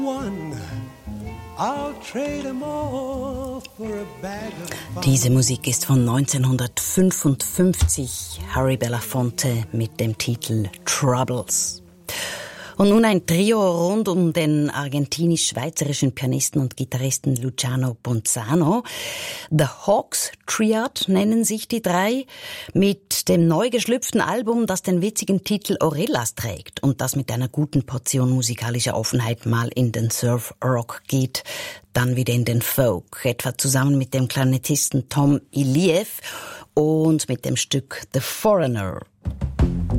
Diese Musik ist von 1955, Harry Belafonte mit dem Titel Troubles. Und nun ein Trio rund um den argentinisch-schweizerischen Pianisten und Gitarristen Luciano Bonzano. The Hawks Triad nennen sich die drei, mit dem neu geschlüpften Album, das den witzigen Titel Orellas trägt und das mit einer guten Portion musikalischer Offenheit mal in den Surf-Rock geht, dann wieder in den Folk, etwa zusammen mit dem Klarinettisten Tom Iliev und mit dem Stück The Foreigner.